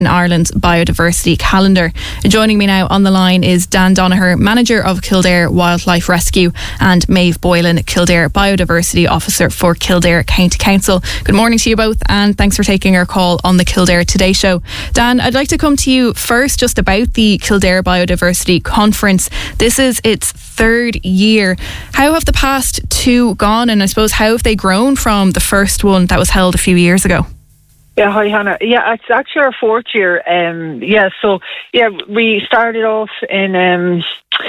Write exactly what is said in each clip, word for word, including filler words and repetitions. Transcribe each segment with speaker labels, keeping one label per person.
Speaker 1: in Ireland's biodiversity calendar. Joining me now on the line is Dan Donnelly, Manager of Kildare Wildlife Rescue, and Maeve Boylan, Kildare Biodiversity Officer for Kildare County Council. Good morning to you both, and thanks for taking our call on the Kildare Today Show. Dan, I'd like to come to you first just about the Kildare Biodiversity Conference. This is its third year. How have the past two gone, and I suppose how have they grown from the first one that was held a few years ago?
Speaker 2: Yeah, hi Hannah. Yeah, it's actually our fourth year. Um, yeah, so yeah, we started off in um,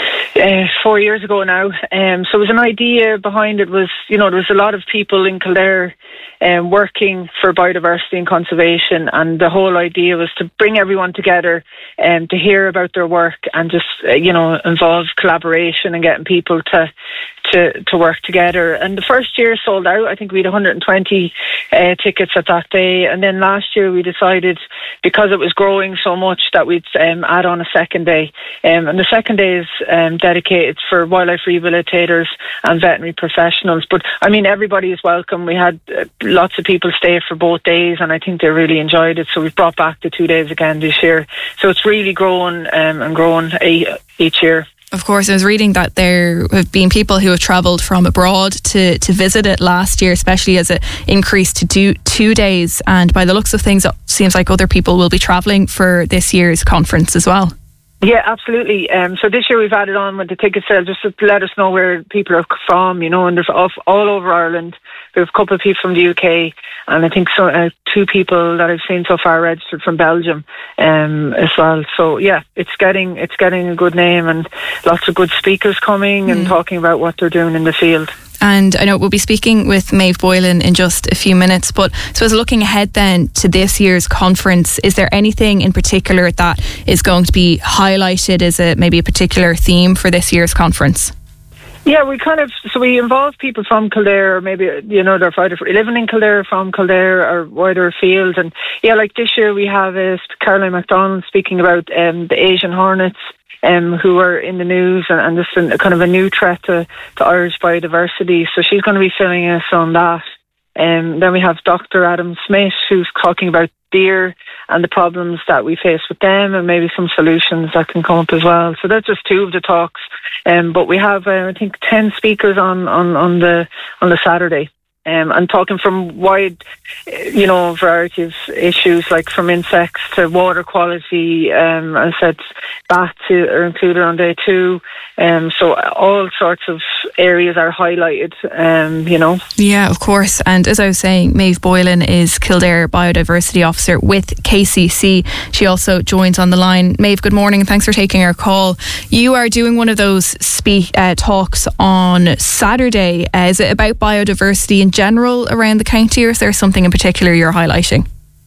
Speaker 2: uh, four years ago now. Um, so it was an idea behind it was, you know, there was a lot of people in Kildare um, working for biodiversity and conservation, and the whole idea was to bring everyone together and um, to hear about their work and just uh, you know involve collaboration and getting people to. To, to work together. And the first year sold out. I think we had one hundred twenty uh, tickets at that day. And then last year we decided, because it was growing so much, that we'd um, add on a second day. Um, and the second day is um, dedicated for wildlife rehabilitators and veterinary professionals. But I mean, everybody is welcome. We had uh, lots of people stay for both days, and I think they really enjoyed it. So we've brought back the two days again this year. So it's really grown um, and grown a- each year.
Speaker 1: Of course, I was reading that there have been people who have travelled from abroad to, to visit it last year, especially as it increased to do two days. And by the looks of things, it seems like other people will be travelling for this year's conference as well.
Speaker 2: Yeah, absolutely. Um, so this year we've added on with the ticket sale just to let us know where people are from, you know, and there's off, all over Ireland. There's a couple of people from the U K, and I think so, uh, two people that I've seen so far registered from Belgium um, as well. So yeah, it's getting it's getting a good name, and lots of good speakers coming mm. and talking about what they're doing in the field.
Speaker 1: And I know we'll be speaking with Maeve Boylan in just a few minutes, but so as looking ahead then to this year's conference, is there anything in particular that is going to be highlighted as a maybe a particular theme for this year's conference?
Speaker 2: Yeah, we kind of, so we involve people from Kildare, or maybe, you know, they're either living in Kildare, from Kildare, or wider afield. And yeah, like this year we have uh, Caroline MacDonald speaking about um, the Asian hornets, um, who are in the news, and, and this is a, kind of a new threat to, to Irish biodiversity. So she's going to be filling us on that. Um, then we have Doctor Adam Smith, who's talking about deer and the problems that we face with them, and maybe some solutions that can come up as well. So that's just two of the talks. Um, but we have, uh, I think, ten speakers on, on, on the on the Saturday. Um, and talking from wide, you know, variety of issues, like from insects to water quality. Um, as I said, bats are included on day two. Um, so all sorts of areas are highlighted, um, you know.
Speaker 1: Yeah, of course. And as I was saying, Maeve Boylan is Kildare Biodiversity Officer with K C C. She also joins on the line. Maeve, good morning, and thanks for taking our call. You are doing one of those speak uh, talks on Saturday. Uh, is it about biodiversity in general around the county, or is there something in particular you're highlighting?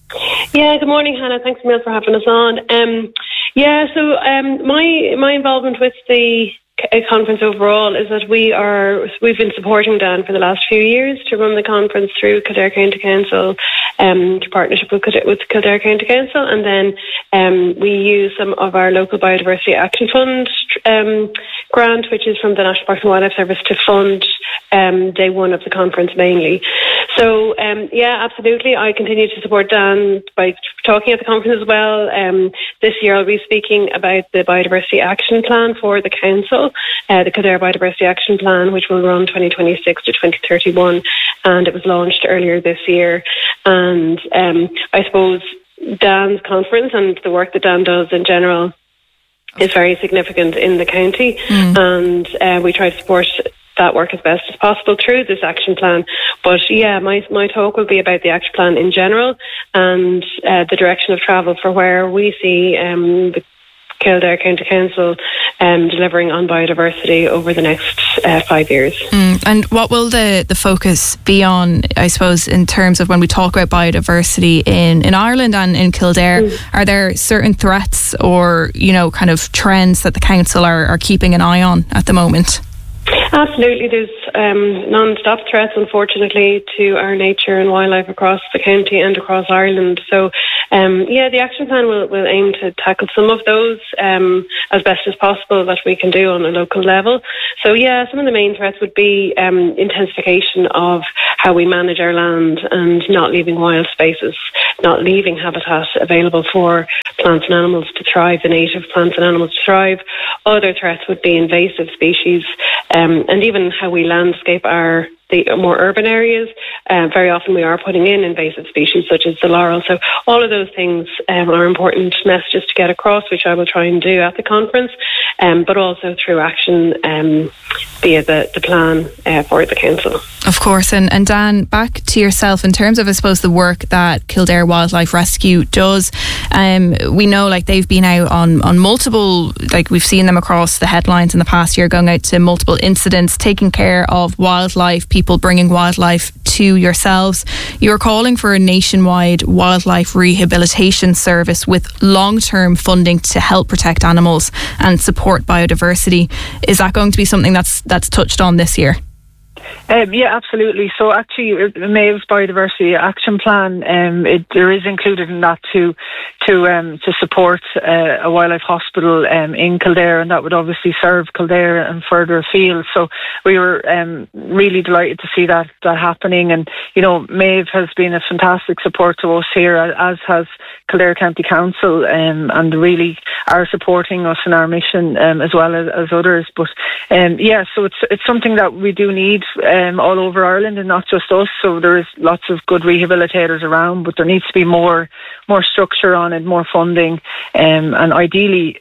Speaker 3: Yeah, good morning, Hannah. Thanks, Emil, for having us on. Um, yeah, so um, my my involvement with the conference overall is that we are we've been supporting Dan for the last few years to run the conference through Kildare County Council, um, to partnership with, with Kildare County Council, and then um, we use some of our local biodiversity action fund um, grant, which is from the National Parks and Wildlife Service, to fund um, day one of the conference mainly. So um, yeah, absolutely, I continue to support Dan by talking at the conference as well. Um, this year I'll be speaking about the biodiversity action plan for the council. Uh, the Kildare Biodiversity Action Plan, which will run twenty twenty-six to twenty thirty-one, and it was launched earlier this year. And um, I suppose Dan's conference and the work that Dan does in general is very significant in the county, mm. and uh, we try to support that work as best as possible through this action plan. But yeah, my my talk will be about the action plan in general and uh, the direction of travel for where we see um, the Kildare County Council um, delivering on biodiversity over the next uh, five years.
Speaker 1: Mm. And what will the, the focus be on, I suppose, in terms of when we talk about biodiversity in, in Ireland and in Kildare? Mm. Are there certain threats or, you know, kind of trends that the council are, are keeping an eye on at the moment?
Speaker 3: Absolutely. There's um, non-stop threats, unfortunately, to our nature and wildlife across the county and across Ireland. So, um, yeah, the action plan will, will aim to tackle some of those um, as best as possible that we can do on a local level. So, yeah, some of the main threats would be um, intensification of how we manage our land and not leaving wild spaces, not leaving habitat available for plants and animals to thrive, the native plants and animals to thrive. Other threats would be invasive species, um, and even how we landscape our the more urban areas. Uh, very often we are putting in invasive species such as the laurel. So all of those things um, are important messages to get across, which I will try and do at the conference, um, but also through action um, via the, the plan uh, for the council.
Speaker 1: Of course. And, and Dan, back to yourself in terms of, I suppose, the work that Kildare Wildlife Rescue does. Um, we know like they've been out on, on multiple, like we've seen them across the headlines in the past year, going out to multiple incidents, taking care of wildlife, people bringing wildlife to yourselves. You're calling for a nationwide wildlife rehabilitation service with long-term funding to help protect animals and support biodiversity. Is that going to be something that's that's touched on this year?
Speaker 2: Um, yeah, absolutely. So actually, Maeve's Biodiversity Action Plan, um, it, there is included in that to to um, to support uh, a wildlife hospital um, in Kildare, and that would obviously serve Kildare and further afield. So we were um, really delighted to see that that happening. And you know, Maeve has been a fantastic support to us here, as has Kildare County Council, um, and really are supporting us in our mission um, as well as, as others. But um, yeah, so it's it's something that we do need um, all over Ireland, and not just us. So there is lots of good rehabilitators around, but there needs to be more more structure on it, more funding, um, and ideally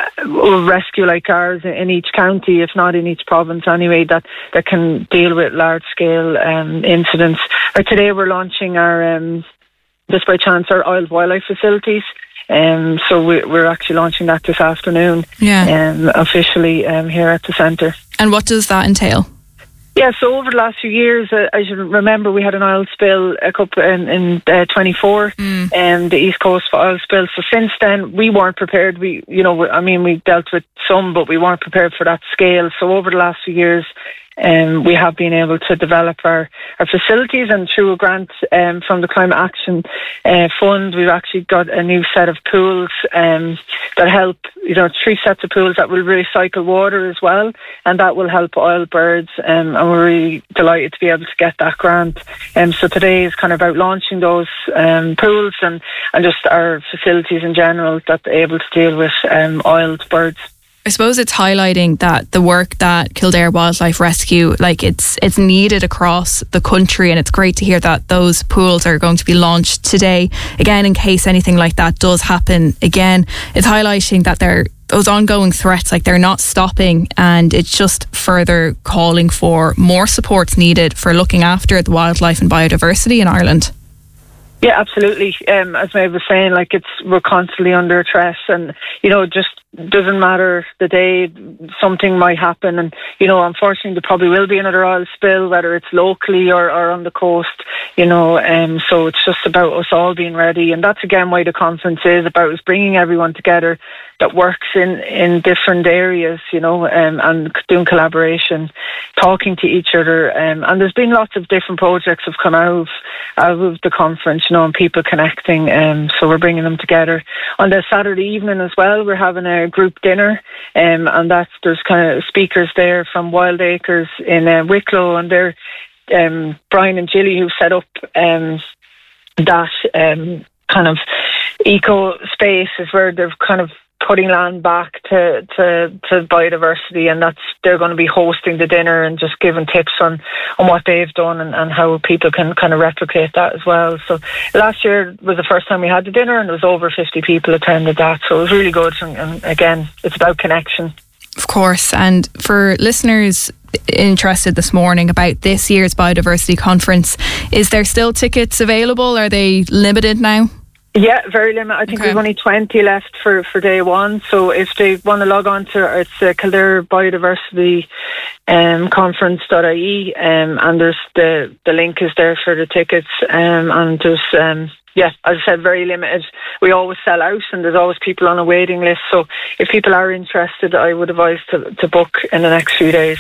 Speaker 2: a rescue like ours in each county, if not in each province anyway, that, that can deal with large scale um, incidents. Or today we're launching our um, just by chance our Isle Wildlife facilities. Um, so we, we're actually launching that this afternoon,
Speaker 1: yeah.
Speaker 2: um, officially um, here at the centre.
Speaker 1: And what does that entail?
Speaker 2: Yeah, so over the last few years, uh, I should remember we had an oil spill a couple in, in uh, twenty-four, mm. um, the East Coast oil spill. So since then, we weren't prepared. We, you know, I mean, we dealt with some, but we weren't prepared for that scale. So over the last few years, Um, we have been able to develop our, our facilities, and through a grant um, from the Climate Action uh, Fund, we've actually got a new set of pools um, that help, you know, three sets of pools that will recycle water as well, and that will help oil birds, um, and we're really delighted to be able to get that grant. Um, so today is kind of about launching those um, pools and, and just our facilities in general that are able to deal with um, oiled birds.
Speaker 1: I suppose it's highlighting that the work that Kildare Wildlife Rescue, like it's it's needed across the country, and it's great to hear that those pools are going to be launched today. Again, in case anything like that does happen again, it's highlighting that there those ongoing threats, like they're not stopping, and it's just further calling for more supports needed for looking after the wildlife and biodiversity in Ireland.
Speaker 2: Yeah, absolutely. Um, as Maeve was saying, like it's we're constantly under threat, and you know, just doesn't matter the day, something might happen, and you know, unfortunately, there probably will be another oil spill, whether it's locally or, or on the coast. You know, um, so it's just about us all being ready, and that's again why the conference is about, is bringing everyone together that works in, in different areas, you know, um, and doing collaboration, talking to each other. Um, and there's been lots of different projects have come out of, out of the conference, you know, and people connecting. Um, so we're bringing them together. On the Saturday evening as well, we're having a group dinner, um, and that's, there's kind of speakers there from Wild Acres in uh, Wicklow, and they're um, Brian and Gilly who set up um, that um, kind of eco space, is where they've kind of putting land back to, to, to biodiversity, and that's, they're going to be hosting the dinner and just giving tips on, on what they've done and, and how people can kind of replicate that as well. So last year was the first time we had the dinner, and there was over fifty people attended that, so it was really good. And, and again, it's about connection.
Speaker 1: Of course. And for listeners interested this morning about this year's biodiversity conference, is there still tickets available? Are they limited now?
Speaker 2: Yeah, very limited. I think
Speaker 1: okay.
Speaker 2: we've only twenty left for, for day one. So if they want to log on to, it's uh, Kildare Biodiversity um, Conference dot I E, um, and there's the, the link is there for the tickets. Um, and there's, um, yeah, as I said, very limited. We always sell out, and there's always people on a waiting list. So if people are interested, I would advise to, to book in the next few days.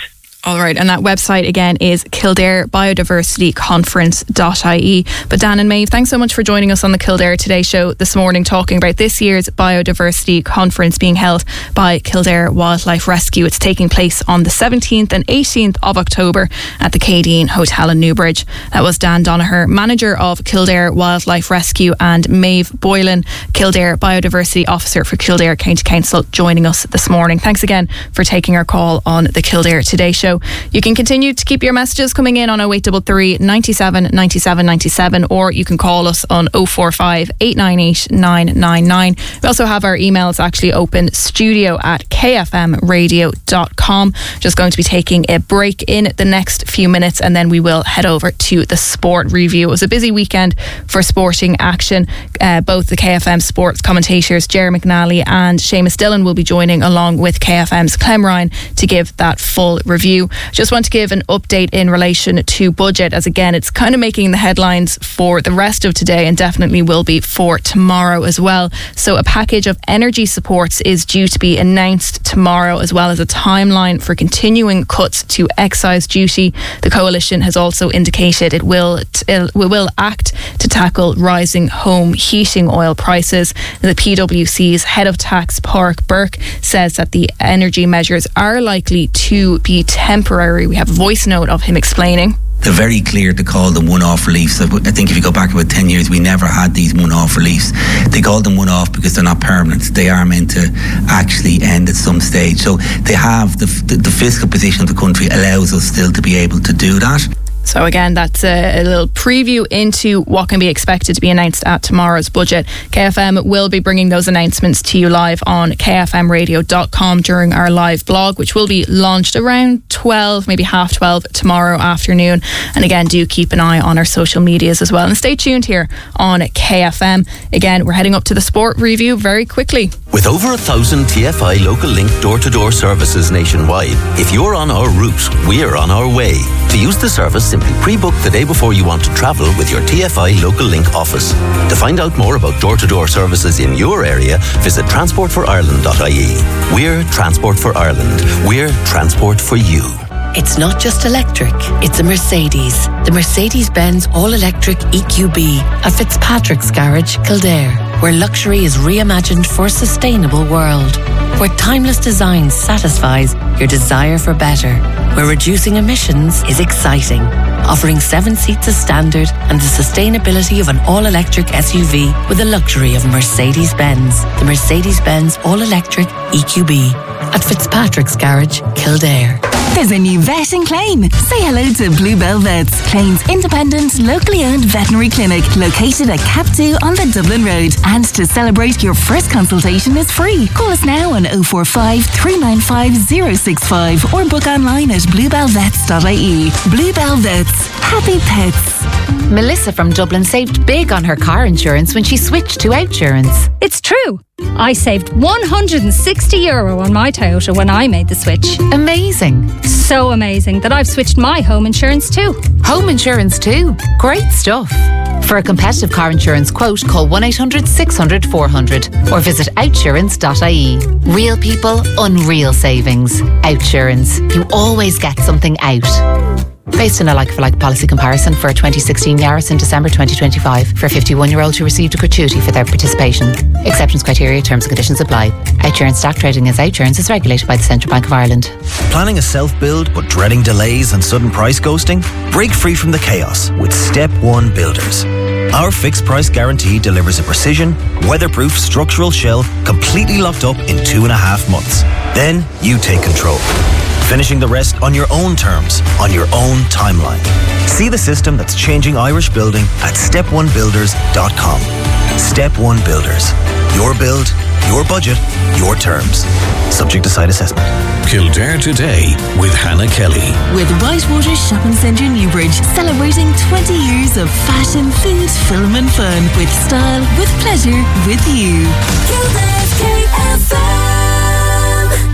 Speaker 1: All right, and that website again is Kildare Biodiversity Conference dot I E. But Dan and Maeve, thanks so much for joining us on the Kildare Today show this morning, talking about this year's Biodiversity Conference being held by Kildare Wildlife Rescue. It's taking place on the seventeenth and eighteenth of October at the Cadine Hotel in Newbridge. That was Dan Donaher, manager of Kildare Wildlife Rescue, and Maeve Boylan, Kildare Biodiversity Officer for Kildare County Council, joining us this morning. Thanks again for taking our call on the Kildare Today show. You can continue to keep your messages coming in on oh eight three three, nine seven, nine seven, nine seven, or you can call us on oh four five, eight nine eight, nine nine nine. We also have our emails actually open, studio at k f m radio dot com. Just going to be taking a break in the next few minutes, and then we will head over to the sport review. It was a busy weekend for sporting action. Uh, both the K F M sports commentators Jerry McNally and Seamus Dillon will be joining along with K F M's Clem Ryan to give that full review. Just want to give an update in relation to budget, as again it's kind of making the headlines for the rest of today and definitely will be for tomorrow as well. So a package of energy supports is due to be announced tomorrow, as well as a timeline for continuing cuts to excise duty. The coalition has also indicated it will it will act to tackle rising home heating oil prices. The P W C's head of tax, Park Burke, says that the energy measures are likely to be temporary. We have a voice note of him explaining.
Speaker 4: They're very clear to call them one-off reliefs. I think if you go back about ten years, we never had these one-off reliefs. They call them one-off because they're not permanent. They are meant to actually end at some stage. So they have, the, the, the fiscal position of the country allows us still to be able to do that.
Speaker 1: So again, that's a, a little preview into what can be expected to be announced at tomorrow's budget. K F M will be bringing those announcements to you live on k f m radio dot com during our live blog, which will be launched around twelve, maybe half twelve tomorrow afternoon. And again, do keep an eye on our social medias as well. And stay tuned here on K F M. Again, we're heading up to the sport review very quickly.
Speaker 5: With over a thousand T F I Local Link door-to-door services nationwide, if you're on our route, we're on our way. To use the service, simply pre-book the day before you want to travel with your T F I Local Link office. To find out more about door-to-door services in your area, visit transport for ireland dot I E. We're Transport for Ireland. We're transport for you.
Speaker 6: It's not just electric, it's a Mercedes. The Mercedes-Benz all-electric E Q B at Fitzpatrick's Garage, Kildare, where luxury is reimagined for a sustainable world, where timeless design satisfies your desire for better, where reducing emissions is exciting, offering seven seats as standard and the sustainability of an all-electric S U V with the luxury of Mercedes-Benz. The Mercedes-Benz all-electric E Q B at Fitzpatrick's Garage, Kildare.
Speaker 7: There's a new vet in Clane. Say hello to Bluebell Vets, Clane's independent, locally owned veterinary clinic located at Cap two on the Dublin Road. And to celebrate, your first consultation is free. Call us now on oh four five, three nine five, oh six five or book online at bluebell vets dot I E. Bluebell Vets. Happy pets.
Speaker 8: Melissa from Dublin saved big on her car insurance when she switched to Outsurance.
Speaker 9: It's true. I saved one hundred sixty euro on my Toyota when I made the switch.
Speaker 8: Amazing.
Speaker 9: So amazing that I've switched my home insurance too.
Speaker 8: Home insurance too. Great stuff. For a competitive car insurance quote, call one eight hundred, six hundred, four hundred or visit outsurance dot I E. Real people, unreal savings. Outsurance. You always get something out. Based on a like-for-like policy comparison for a twenty sixteen Yaris in December twenty twenty-five for fifty-one-year-olds who received a gratuity for their participation. Exceptions, criteria, terms and conditions apply. Outsurance stock trading as Outsurance is regulated by the Central Bank of Ireland.
Speaker 10: Planning a self-build but dreading delays and sudden price ghosting? Break free from the chaos with Step one Builders. Our fixed price guarantee delivers a precision, weatherproof structural shell completely locked up in two and a half months. Then you take control. Finishing the rest on your own terms, on your own timeline. See the system that's changing Irish building at step one builders dot com. Step one Builders. Your build, your budget, your terms. Subject to site assessment.
Speaker 11: Kildare Today with Hannah Kelly.
Speaker 7: With Whitewater Shopping Centre Newbridge, celebrating twenty years of fashion, food, film and fun. With style, with pleasure, with you. Kildare's K F M.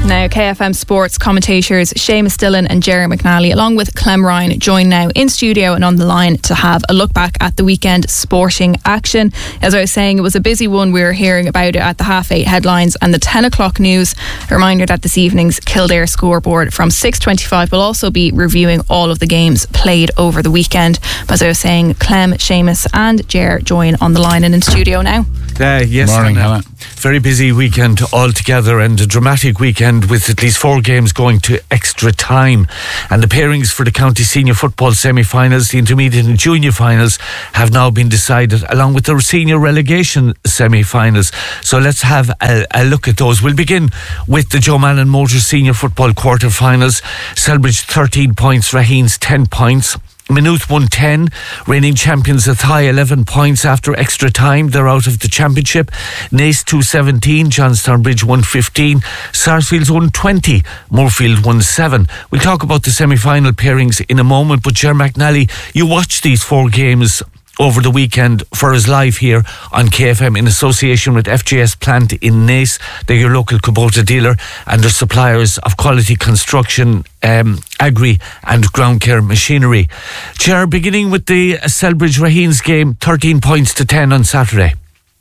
Speaker 1: Now, K F M Sports commentators Seamus Dillon and Jerry McNally, along with Clem Ryan, join now in studio and on the line to have a look back at the weekend sporting action. As I was saying, it was a busy one. We were hearing about it at the half eight headlines and the ten o'clock news. A reminder that this evening's Kildare scoreboard from six twenty-five will also be reviewing all of the games played over the weekend. But as I was saying, Clem, Seamus and Jer join on the line and in studio now.
Speaker 12: Uh, yes,
Speaker 13: Morning, Hannah.
Speaker 12: Very busy weekend altogether, and a dramatic weekend with at least four games going to extra time. And the pairings for the county senior football semi-finals, the intermediate and junior finals have now been decided, along with the senior relegation semi-finals. So let's have a, a look at those. We'll begin with the Joe Malin Motors senior football quarter-finals. Selbridge thirteen points, Raheens ten points. Maynooth won ten, reigning champions Athy eleven points after extra time. They're out of the championship. Naas two seventeen, Johnstown Bridge one fifteen, Sarsfields one twenty, Moorfield one seven. We'll talk about the semi-final pairings in a moment, but Ger McNally, you watched these four games over the weekend for us live here on K F M in association with F J S Plant in Naas. They're your local Kubota dealer and they're suppliers of quality construction, um, agri and ground care machinery. Chair, beginning with the Selbridge Raheens game, thirteen points to ten on Saturday.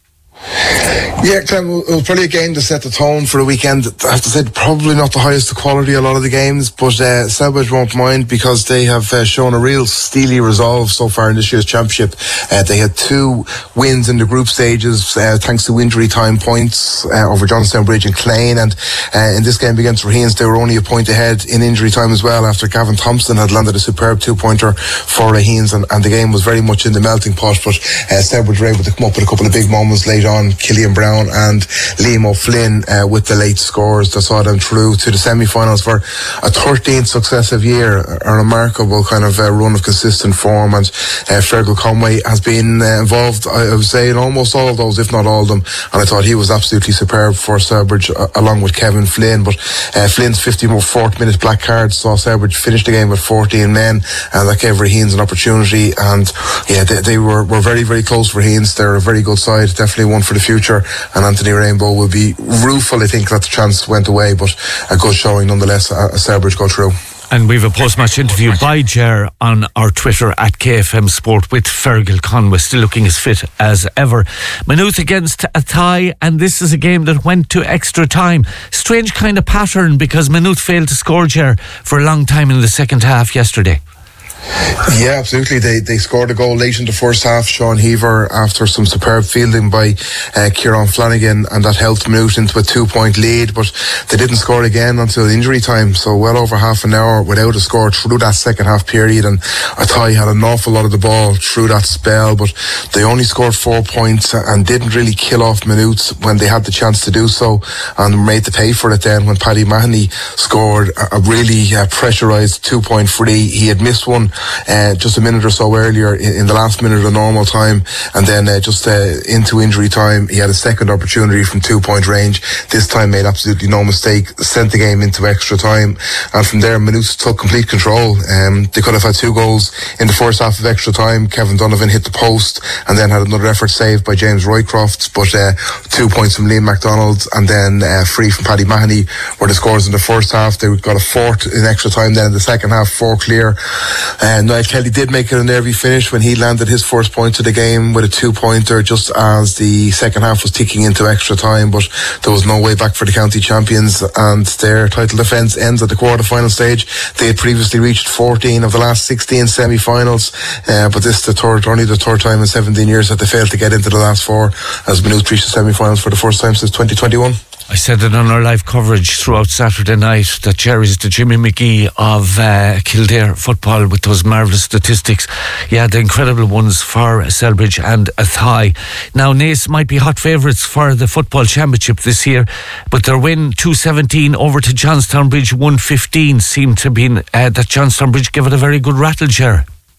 Speaker 14: Yeah, Clem, it was probably a game to set the tone for the weekend. I have to say, probably not the highest quality a lot of the games, but uh, Selbridge won't mind because they have uh, shown a real steely resolve so far in this year's championship. Uh, they had two wins in the group stages uh, thanks to injury time points uh, over Johnstown Bridge and Clane, and uh, in this game against Raheens they were only a point ahead in injury time as well after Gavin Thompson had landed a superb two-pointer for Raheens, and, and the game was very much in the melting pot, but uh, Selbridge were able to come up with a couple of big moments later on. Killian Brown and Liam O'Flynn uh, with the late scores that saw them through to the semi-finals for a thirteenth successive year, a remarkable kind of uh, run of consistent form, and uh, Fergal Conway has been uh, involved, I would say, in almost all of those, if not all of them, and I thought he was absolutely superb for Selbridge uh, along with Kevin Flynn, but uh, Flynn's fifty-fourth minute black card saw Selbridge finish the game with fourteen men, and that gave Raheens an opportunity, and yeah, they, they were, were very, very close for Raheens. They're a very good side, definitely one for the future, and Anthony Rainbow will be rueful, I think, that the chance went away, but a good showing nonetheless as Selbridge go through.
Speaker 12: And we've a post-match interview by Ger on our Twitter at K F M Sport with Fergal Conway, still looking as fit as ever. Maynooth against Athy, and this is a game that went to extra time. Strange kind of pattern because Maynooth failed to score, Ger, for a long time in the second half yesterday.
Speaker 14: Yeah, absolutely. They they scored a goal late in the first half, Sean Heaver, after some superb fielding by uh, Kieran Flanagan, and that helped Maynooth into a two-point lead, but they didn't score again until injury time, so well over half an hour without a score through that second half period, and Athy had an awful lot of the ball through that spell, but they only scored four points and didn't really kill off Maynooth when they had the chance to do so, and made to pay for it then when Paddy Mahoney scored a, a really uh, pressurised two-point free. He had missed one Uh, just a minute or so earlier in, in the last minute of normal time, and then uh, just uh, into injury time he had a second opportunity from two point range. This time made absolutely no mistake, sent the game into extra time, and from there Maynooth took complete control. Um, they could have had two goals in the first half of extra time. Kevin Donovan hit the post and then had another effort saved by James Roycroft, but uh, two points from Liam MacDonald and then uh, free from Paddy Mahoney were the scores in the first half. They got a fourth in extra time then in the second half, four clear. And Niall Kelly did make it a nervy finish when he landed his first point of the game with a two-pointer just as the second half was ticking into extra time, but there was no way back for the county champions, and their title defence ends at the quarter-final stage. They had previously reached fourteen of the last sixteen semi-finals, uh, but this is the third, only the third time in seventeen years that they failed to get into the last four, as Maynooth reached the semi-finals for the first time since twenty twenty-one.
Speaker 12: I said it on our live coverage throughout Saturday night that Jerry's the Jimmy McGee of uh, Kildare football with those marvellous statistics. Yeah, the incredible ones for Selbridge and Athy. Now, Naas might be hot favourites for the football championship this year, but their win two seventeen over to Johnstown Bridge one fifteen seemed to be uh, that Johnstown Bridge gave it a very good rattle, Jerry.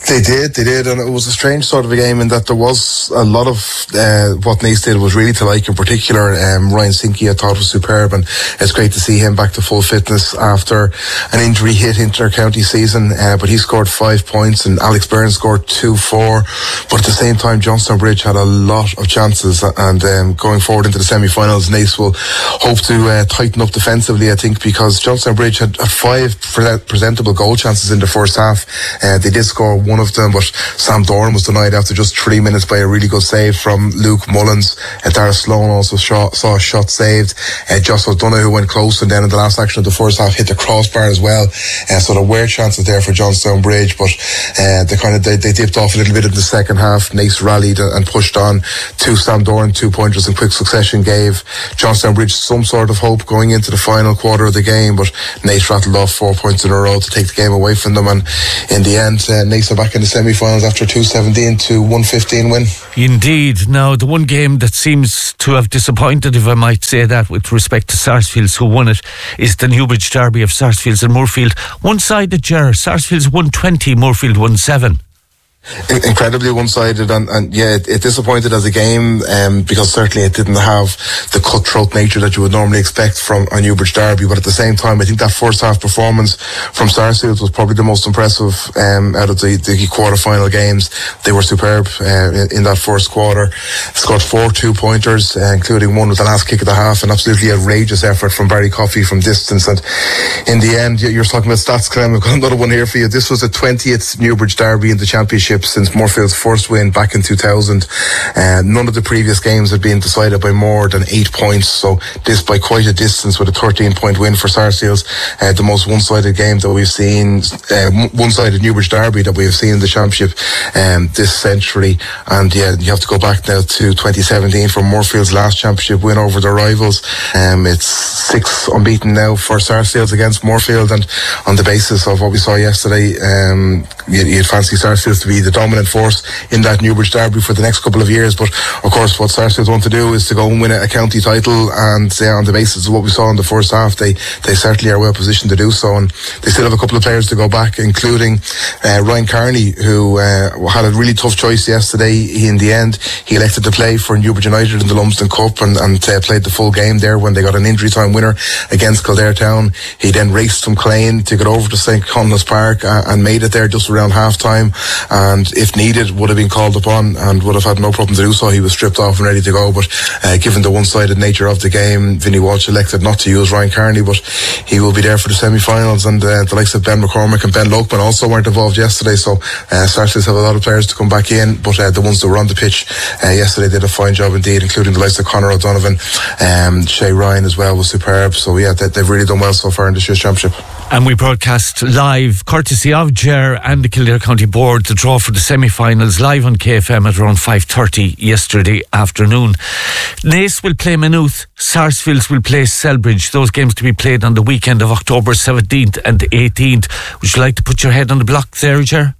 Speaker 14: They did, they did, and it was a strange sort of a game in that there was a lot of uh, what Naas did was really to like. In particular, um, Ryan Sinky I thought was superb, and it's great to see him back to full fitness after an injury hit inter-county season. Uh, but he scored five points, and Alex Byrne scored two, four. But at the same time, Johnstown Bridge had a lot of chances, and um, going forward into the semi-finals, Naas will hope to uh, tighten up defensively, I think, because Johnstown Bridge had, had five pre- presentable goal chances in the first half. Uh, they did score one of them, but Sam Doran was denied after just three minutes by a really good save from Luke Mullins. Uh, Dara Sloan also shot, saw a shot saved. Uh, Joss O'Donoghue went close, and then in the last action of the first half hit the crossbar as well. Uh, so there were chances there for Johnstown Bridge, but uh, they kind of they, they dipped off a little bit in the second half. Naas rallied and pushed on. Two Sam Doran two pointers in quick succession gave Johnstown Bridge some sort of hope going into the final quarter of the game, but Naas rattled off four points in a row to take the game away from them, and in the end uh, Naas are back in the semi-finals after a two seventeen to one fifteen win.
Speaker 12: Indeed. Now, the one game that seems to have disappointed, if I might say that, with respect to Sarsfields, who won it, is the Newbridge Derby of Sarsfields and Moorfield. One-sided, Ger. Sarsfields won twenty, Moorfield won seven.
Speaker 14: Incredibly one-sided, and, and yeah, it, it disappointed as a game um, because certainly it didn't have the cutthroat nature that you would normally expect from a Newbridge Derby. But at the same time, I think that first half performance from Sarsfields was probably the most impressive um, out of the, the quarter-final games. They were superb uh, in, in that first quarter. Scored four two-pointers, uh, including one with the last kick of the half. An absolutely outrageous effort from Barry Coffey from distance. And in the end, you're talking about stats, Clem. I've got another one here for you. This was the twentieth Newbridge Derby in the Championship since Moorfield's first win back in two thousand. Uh, none of the previous games had been decided by more than eight points, so this by quite a distance with a thirteen point win for Sarsfields. Uh, the most one-sided game that we've seen, uh, one-sided Newbridge Derby that we have seen in the Championship um, this century. And yeah, you have to go back now to twenty seventeen for Moorfield's last Championship win over their rivals. Um, it's six unbeaten now for Sarsfields against Moorfield, and on the basis of what we saw yesterday, um, you, you'd fancy Sarsfields to be the dominant force in that Newbridge Derby for the next couple of years. But of course, what Sarsfields want to do is to go and win a, a county title, and uh, on the basis of what we saw in the first half, they they certainly are well positioned to do so. And they still have a couple of players to go back, including uh, Ryan Carney, who uh, had a really tough choice yesterday. He, in the end, he elected to play for Newbridge United in the Lumsden Cup, and, and uh, played the full game there when they got an injury time winner against Kildare Town. He then raced from Clane to get over to Saint Conleth's Park uh, and made it there just around half time, and if needed would have been called upon and would have had no problem to do so. He was stripped off and ready to go, but uh, given the one-sided nature of the game, Vinnie Walsh elected not to use Ryan Carney, but he will be there for the semi-finals. And uh, the likes of Ben McCormick and Ben Lokeman also weren't involved yesterday, so uh, Sarsfields have a lot of players to come back in, but uh, the ones that were on the pitch uh, yesterday did a fine job indeed, including the likes of Conor O'Donovan. um, Shay Ryan as well was superb. So yeah, they, they've really done well so far in this year's Championship.
Speaker 12: And we broadcast live, courtesy of Ger and the Kildare County Board, the draw for the semi-finals live on K F M at around five thirty yesterday afternoon. Naas will play Maynooth, Sarsfields will play Selbridge. Those games to be played on the weekend of October seventeenth and eighteenth. Would you like to put your head on the block there, Ger?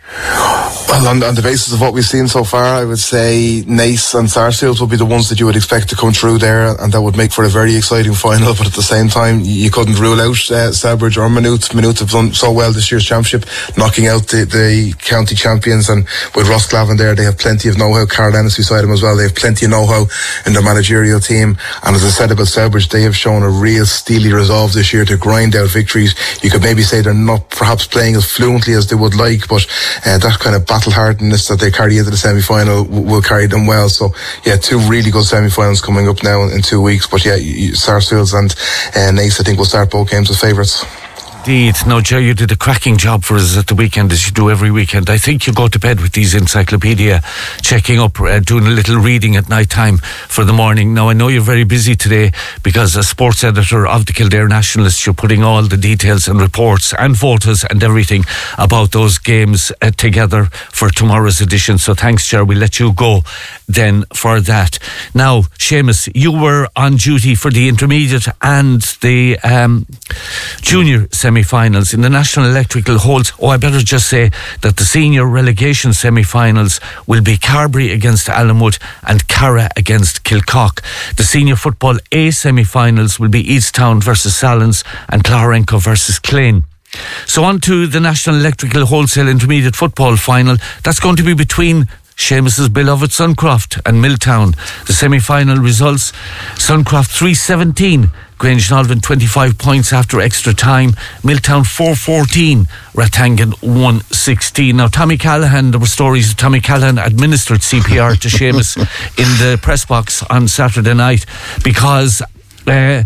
Speaker 14: Well, on, on the basis of what we've seen so far, I would say Naas and Sarsfields will be the ones that you would expect to come through there, and that would make for a very exciting final. But at the same time, you couldn't rule out uh, Selbridge or Maynooth. Maynooth have done so well this year's Championship, knocking out the, the county champions, and with Ross Glavin there, they have plenty of know-how. Carl Ennis beside him as well. They have plenty of know-how in their managerial team. And as I said about Selbridge, they have shown a real steely resolve this year to grind out victories. You could maybe say they're not perhaps playing as fluently as they would like, but uh, that kind of battle-hardenedness that they carry into the semi-final w- will carry them well. So yeah, two really good semi-finals coming up now in, in two weeks. But yeah, Sarsfields and uh, Naas, I think, will start both games as favourites.
Speaker 12: Indeed. Now, Joe, you did a cracking job for us at the weekend, as you do every weekend. I think you go to bed with these encyclopedia, checking up, uh, doing a little reading at night time for the morning. Now, I know you're very busy today because as sports editor of the Kildare Nationalist, you're putting all the details and reports and photos and everything about those games uh, together for tomorrow's edition. So thanks, Joe. We'll let you go then for that. Now, Seamus, you were on duty for the intermediate and the um, junior semi-finals in the National Electrical Holds. Oh, I better just say that the senior relegation semi-finals will be Carbery against Allenwood and Carra against Kilcock. The senior football A semi-finals will be Easttown versus Sallins and Clougharenco versus Clane. So on to the National Electrical Wholesale Intermediate Football Final. That's going to be between Seamus's beloved Suncroft and Milltown. The semi-final results: Suncroft three seventeen, Grangenalvin twenty-five points after extra time, Milltown four fourteen, Rathangan one sixteen. Now, Tommy Callahan, there were stories of Tommy Callahan administered C P R to Seamus in the press box on Saturday night because uh,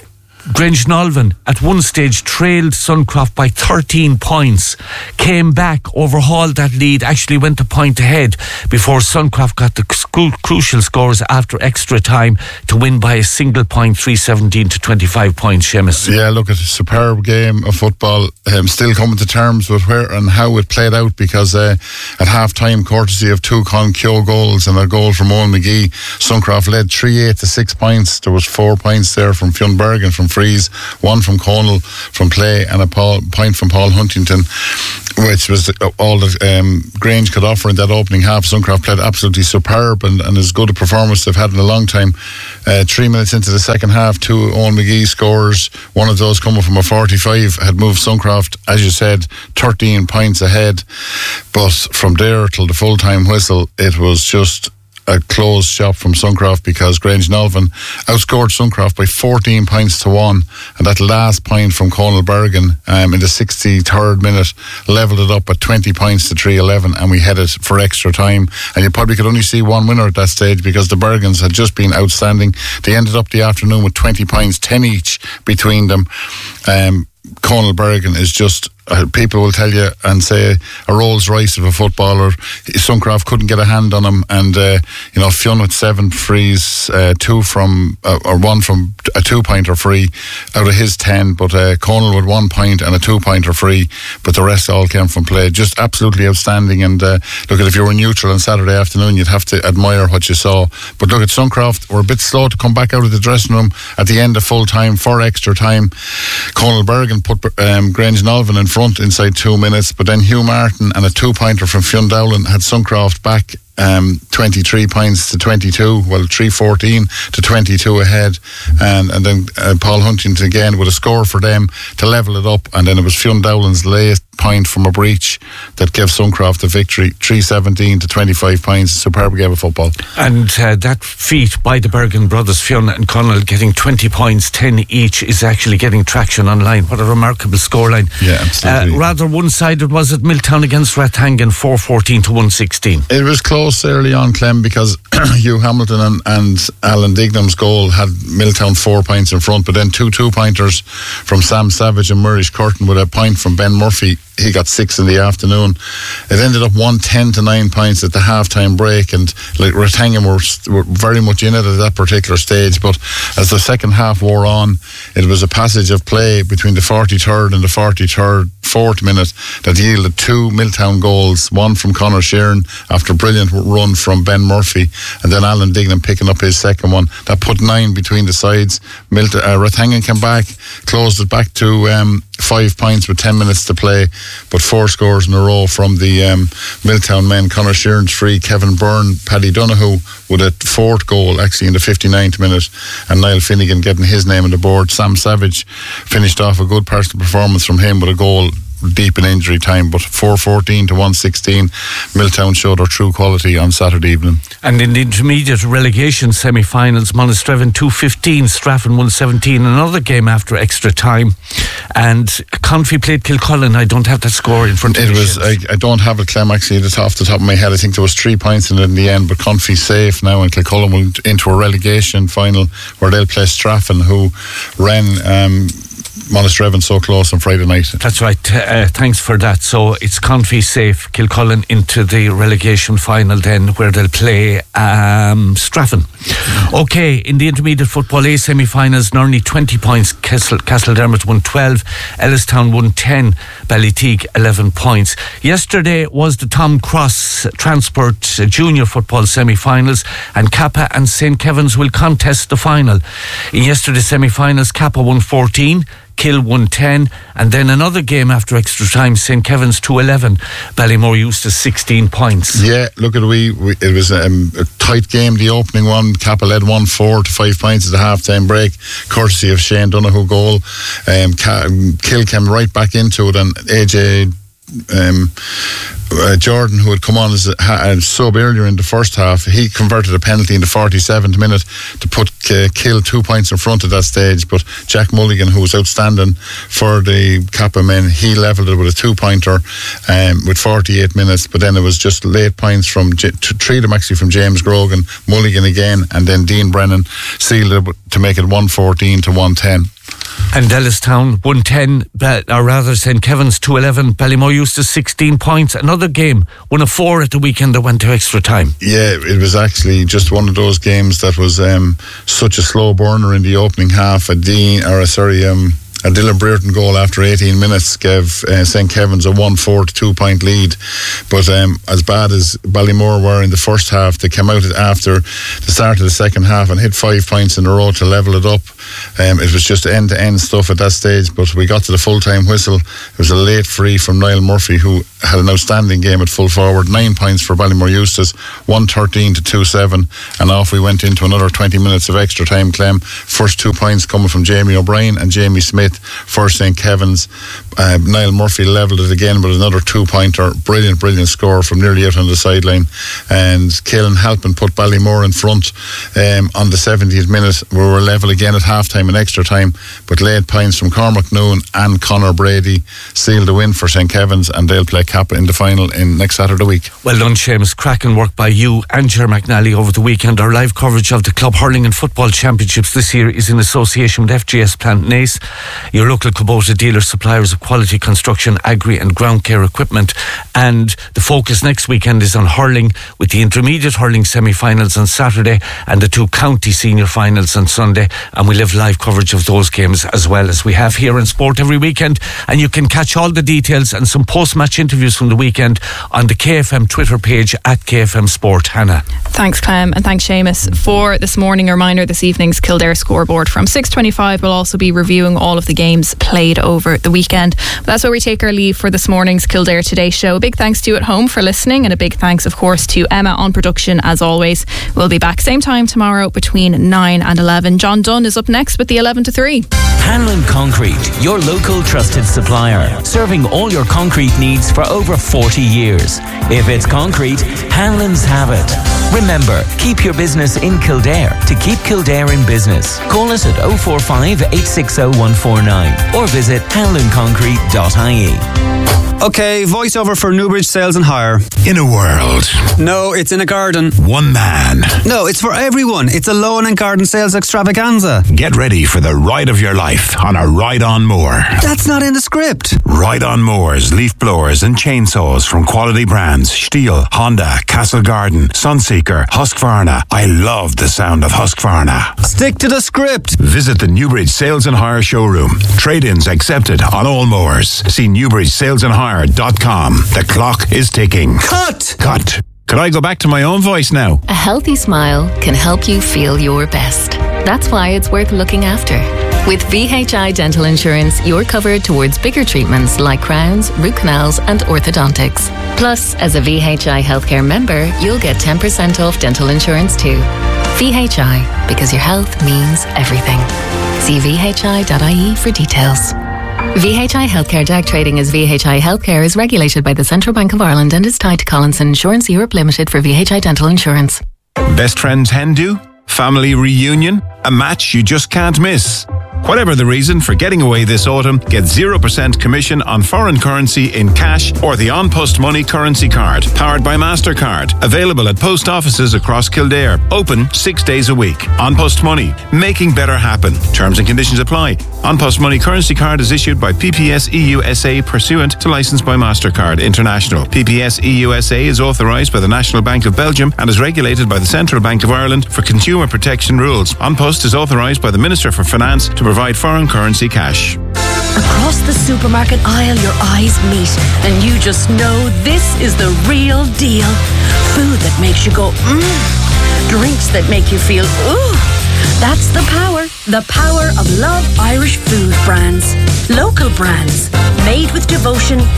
Speaker 12: Grangenalvin at one stage trailed Suncroft by thirteen points, came back, overhauled that lead, actually went a point ahead before Suncroft got the cru- crucial scores after extra time to win by a single point, three seventeen to twenty-five points. Seamus.
Speaker 13: Yeah, look, it's a superb game of football. Um, still coming to terms with where and how it played out, because uh, at half time, courtesy of two Con Kyo goals and a goal from Owen McGee, Suncroft led three eight to six points. There was four points there from Fionbergen, from Freeze, one from Conal from play, and a Paul, point from Paul Huntington, which was all that um, Grange could offer in that opening half. Suncroft played absolutely superb and, and as good a performance they've had in a long time. Uh, three minutes into the second half, two Owen McGee scores, one of those coming from a forty-five, had moved Suncroft, as you said, thirteen points ahead. But from there till the full-time whistle, it was just a closed shop from Suncroft, because Grangenalvin outscored Suncroft by fourteen points to one, and that last point from Conal Bergen um, in the sixty-third minute levelled it up at twenty points to three eleven, and we headed for extra time. And you probably could only see one winner at that stage, because the Bergens had just been outstanding. They ended up the afternoon with twenty points, ten each between them. um, Conal Bergen is just, uh, people will tell you and say, a Rolls Royce of a footballer. Suncroft couldn't get a hand on him, and uh, you know, Fionn with seven frees, uh, two from uh, or one from a two pointer free out of his ten, but uh, Conal with one point and a two pointer free, but the rest all came from play. Just absolutely outstanding. And uh, look, at if you were neutral on Saturday afternoon, you'd have to admire what you saw. But look, at Suncroft were a bit slow to come back out of the dressing room at the end of full time for extra time. Conal Bergen put um, Grangenalvin in front inside two minutes, but then Hugh Martin and a two pointer from Fionn Dowling had Suncroft back Um, twenty-three points to twenty-two, well, three fourteen to twenty-two ahead, and and then uh, Paul Huntington again with a score for them to level it up, and then it was Fionn Dowling's late point from a breach that gave Suncroft the victory, three seventeen to twenty-five points. Superb game of football.
Speaker 12: And uh, that feat by the Bergen brothers, Fionn and Conal, getting twenty points, ten each, is actually getting traction online. What a remarkable scoreline.
Speaker 13: Yeah, absolutely.
Speaker 12: Uh, rather one-sided was it? Milltown against Rathangan, four fourteen to one sixteen.
Speaker 13: It was close early on, Clem, because Hugh Hamilton and, and Alan Dignam's goal had Milltown four points in front, but then two two-pointers from Sam Savage and Murish Curtin with a point from Ben Murphy. He got six in the afternoon. It ended up one ten to nine points at the half-time break, and like Rathangan were, were very much in it at that particular stage. But as the second half wore on, it was a passage of play between the forty-third and the forty-third fourth minute that yielded two Milltown goals, one from Conor Sheeran after a brilliant run from Ben Murphy, and then Alan Dignam picking up his second one. That put nine between the sides. Milltown, uh, Rathangan came back, closed it back to um, five points with ten minutes to play, but four scores in a row from the um, Milltown men. Conor Sheeran's free, Kevin Byrne, Paddy Donoghue with a fourth goal actually in the fifty-ninth minute, and Niall Finnegan getting his name on the board. Sam Savage finished off a good personal performance from him with a goal deep in injury time, but four fourteen to one sixteen, Milltown showed their true quality on Saturday evening.
Speaker 12: And in the intermediate relegation semi-finals, Monasterevin two fifteen, Straffan one seventeen, another game after extra time, and Confi played Kilcullen. I don't have that score in front of me.
Speaker 13: It was, I, I don't have it, Clem, actually, off the top of my head. I think there was three points in it in the end, but Confi's safe now, and Kilcullen will into a relegation final where they'll play Straffan, who ran um, Monasterevin so close on Friday night.
Speaker 12: That's right. Uh, thanks for that. So it's Confi safe, Kilcullen into the relegation final then, where they'll play um, Straffan. Okay, in the intermediate football A semi-finals, Nurney twenty points, Castle, Castledermot won twelve, Ellistown won ten, Ballyteague eleven points. Yesterday was the Tom Cross Transport Junior Football semi-finals, and Kappa and Saint Kevin's will contest the final. In yesterday's semi-finals, Kappa won fourteen, Kill one ten, and then another game after extra time, Saint Kevin's two eleven, Ballymore Eustace sixteen points.
Speaker 13: Yeah, look at we, we it was um, a tight game, the opening one. Kappa led one four to five points at the half time break, courtesy of Shane Donoghue goal. Um, Kill came right back into it, and A J Um, uh, Jordan, who had come on as a, a sub earlier in the first half, he converted a penalty in the forty-seventh minute to put uh, Kill two points in front at that stage. But Jack Mulligan, who was outstanding for the Kappa men, he levelled it with a two-pointer um, with forty-eight minutes. But then it was just late points from J- three of them actually from James Grogan, Mulligan again, and then Dean Brennan sealed it to make it one fourteen to one ten.
Speaker 12: And Ellistown one ten, or rather Saint Kevin's two eleven, Ballymore Eustace sixteen points. Another game, one of four at the weekend that went to extra time.
Speaker 13: Yeah, it was actually just one of those games that was um, such a slow burner in the opening half. A Dean, or a, sorry, um, a Dylan Brereton goal after eighteen minutes gave uh, Saint Kevin's a one four to two point lead. But um, as bad as Ballymore were in the first half, they came out after the start of the second half and hit five points in a row to level it up. Um, it was just end to end stuff at that stage, but we got to the full time whistle. It was a late free from Niall Murphy, who had an outstanding game at full forward. Nine points for Ballymore Eustace, one thirteen to two seven, and off we went into another twenty minutes of extra time. Clem, first two points coming from Jamie O'Brien and Jamie Smith for Saint Kevin's. uh, Niall Murphy levelled it again with another two pointer. Brilliant brilliant score from nearly out on the sideline, and Kaelan Halpin put Ballymore in front um, on the seventieth minute. We were level again at half time and extra time, but late points from Cormac Noon and Conor Brady sealed the win for Saint Kevin's, and they'll play Kappa in the final in next Saturday week.
Speaker 12: Well done, Seamus. Cracking work by you and Ger McNally over the weekend. Our live coverage of the Club Hurling and Football Championships this year is in association with F G S Plant Nace, your local Kubota dealer, suppliers of quality construction, agri and ground care equipment. And the focus next weekend is on hurling, with the intermediate hurling semi-finals on Saturday and the two county senior finals on Sunday, and we'll have live coverage of those games as well as we have here in Sport every weekend. And you can catch all the details and some post-match interviews from the weekend on the K F M Twitter page at K F M Sport. Hannah.
Speaker 1: Thanks, Clem, and thanks, Seamus. For this morning, a reminder, this evening's Kildare scoreboard from six twenty-five will also be reviewing all of the games played over the weekend. But that's where we take our leave for this morning's Kildare Today show. A big thanks to you at home for listening, and a big thanks, of course, to Emma on production as always. We'll be back same time tomorrow between nine and eleven. John Dunn is up next with the eleven to three.
Speaker 15: Hanlon Concrete, your local trusted supplier, serving all your concrete needs for over forty years. If it's concrete, Hanlon's have it. Remember, keep your business in Kildare to keep Kildare in business. Call us at oh four five, eight six oh, one four nine or visit hanlon concrete dot I E.
Speaker 16: Okay, voiceover for Newbridge Sales and Hire.
Speaker 11: In a world.
Speaker 16: No, it's in a garden.
Speaker 11: One man.
Speaker 16: No, it's for everyone. It's a lawn and garden sales extravaganza.
Speaker 11: Get ready for the ride of your life on a ride-on mower.
Speaker 16: That's not in the script.
Speaker 11: Ride-on mowers, leaf blowers and chainsaws from quality brands Stihl, Honda, Castle Garden, Sunseeker, Husqvarna. I love the sound of Husqvarna.
Speaker 16: Stick to the script.
Speaker 11: Visit the Newbridge Sales and Hire showroom. Trade-ins accepted on all mowers. See newbridge sales and hire dot com. The clock is ticking.
Speaker 16: Cut!
Speaker 11: Cut. Could I go back to my own voice now?
Speaker 17: A healthy smile can help you feel your best. That's why it's worth looking after. With V H I Dental Insurance, you're covered towards bigger treatments like crowns, root canals and orthodontics. Plus, as a V H I healthcare member, you'll get ten percent off dental insurance too. V H I, because your health means everything. See v h i dot I E for details. V H I Healthcare D A G trading as V H I Healthcare is regulated by the Central Bank of Ireland and is tied to Collinson Insurance Europe Limited for V H I Dental Insurance.
Speaker 11: Best friends hen do? Family reunion? A match you just can't miss? Whatever the reason for getting away this autumn, get zero percent commission on foreign currency in cash or the On Post Money currency card, powered by MasterCard. Available at post offices across Kildare. Open six days a week. On Post Money, making better happen. Terms and conditions apply. On Post Money currency card is issued by P P S E U S A pursuant to license by MasterCard International. P P S E U S A is authorised by the National Bank of Belgium and is regulated by the Central Bank of Ireland for consumer protection rules. On Post is authorised by the Minister for Finance to provide foreign currency cash.
Speaker 18: Across the supermarket aisle, your eyes meet, and you just know this is the real deal. Food that makes you go, mmm. Drinks that make you feel, ooh. That's the power, the power of Love Irish food brands. Local brands, made with devotion